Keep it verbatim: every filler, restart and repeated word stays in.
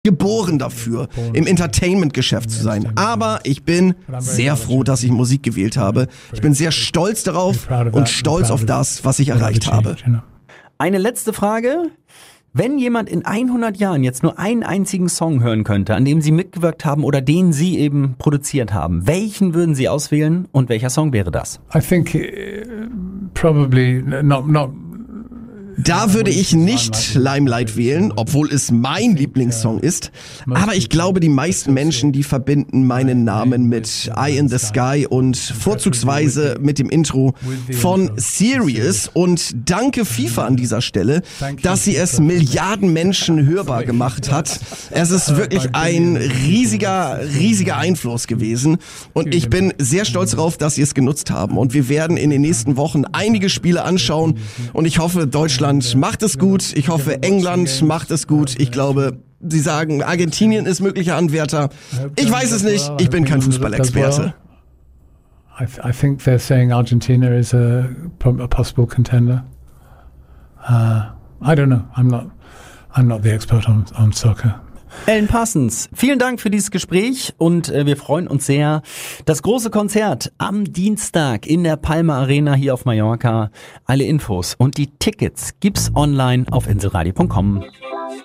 geboren dafür, im Entertainment-Geschäft zu sein. Aber ich bin sehr froh, dass ich Musik gewählt habe. Ich bin sehr stolz darauf und stolz auf das, was ich erreicht habe. Eine letzte Frage. Wenn jemand in hundert Jahren jetzt nur einen einzigen Song hören könnte, an dem Sie mitgewirkt haben oder den Sie eben produziert haben, welchen würden Sie auswählen und welcher Song wäre das? I think uh, probably not not Da würde ich nicht Limelight wählen, obwohl es mein Lieblingssong ist. Aber ich glaube, die meisten Menschen, die verbinden meinen Namen mit Eye in the Sky und vorzugsweise mit dem Intro von Serious. Und danke FIFA an dieser Stelle, dass sie es Milliarden Menschen hörbar gemacht hat. Es ist wirklich ein riesiger, riesiger Einfluss gewesen. Und ich bin sehr stolz darauf, dass sie es genutzt haben. Und wir werden in den nächsten Wochen einige Spiele anschauen. Und ich hoffe, Deutschland macht es gut. Ich hoffe, England macht es gut. Ich glaube, sie sagen, Argentinien ist möglicher Anwärter. Ich weiß es nicht. Ich bin kein Fußballexperte. I, th- I think they're saying Argentina is a, a possible contender. Uh, I don't know. I'm not. I'm not the expert on, on soccer. Alan Parsons, vielen Dank für dieses Gespräch und äh, wir freuen uns sehr. Das große Konzert am Dienstag in der Palma Arena hier auf Mallorca. Alle Infos und die Tickets gibt's online auf inselradio punkt com.